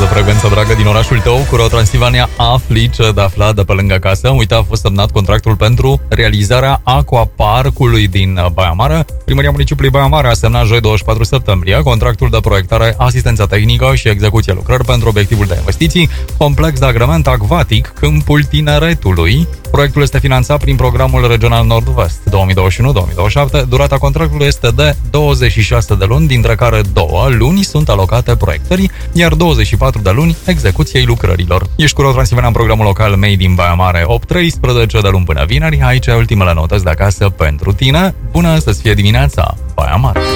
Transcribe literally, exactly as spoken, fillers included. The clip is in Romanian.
de frecvență dragă din orașul tău, cu Transilvania afli ce de aflat de pe lângă casă. Uite, a fost semnat contractul pentru realizarea aquaparcului din Baia Mare. Primăria Municipiului Baia Mare a semnat joi douăzeci și patru septembrie contractul de proiectare, asistență tehnică și execuție lucrări pentru obiectivul de investiții, complex de agrement acvatic Câmpul Tineretului. Proiectul este finanțat prin programul regional Nord-Vest două mii douăzeci și unu două mii douăzeci și șapte. Durata contractului este de douăzeci și șase de luni, dintre care două luni sunt alocate proiectării, iar douăzeci și patru de luni execuției lucrărilor. Ești cu Transilvania în programul local Made in Baia Mare, opt treisprezece de luni până vineri. Aici ultimele notăți de acasă pentru tine. Bună să-ți fie dimineața, Baia Mare!